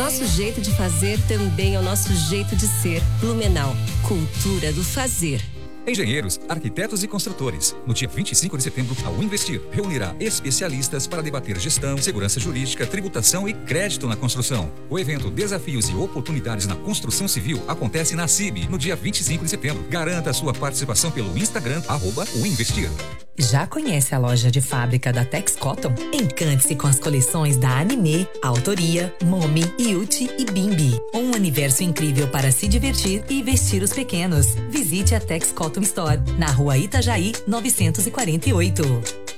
nosso jeito de fazer também é o nosso jeito de ser. Blumenau, cultura do fazer. Engenheiros, arquitetos e construtores. No dia 25 de setembro, a Uinvestir reunirá especialistas para debater gestão, segurança jurídica, tributação e crédito na construção. O evento Desafios e Oportunidades na Construção Civil acontece na CIB no dia 25 de setembro. Garanta a sua participação pelo Instagram, @Uinvestir. Já conhece a loja de fábrica da Tex Cotton? Encante-se com as coleções da Anime, Autoria, Momi, Yuti e Bimbi. Um universo incrível para se divertir e vestir os pequenos. Visite a Tex Cotton Store, na rua Itajaí, 948.